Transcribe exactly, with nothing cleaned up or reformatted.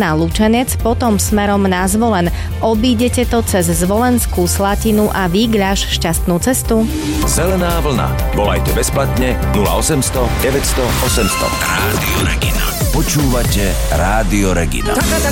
na Lučenec, potom smerom na Zvolen. Obídete to cez Zvolenskú Slatinu a Výgľaš. Šťastnú cestu. Zelená vlna. Volajte bezplatne nula osemsto deväťsto osemsto. Rádio Regina. Počúvate Rádio Regina.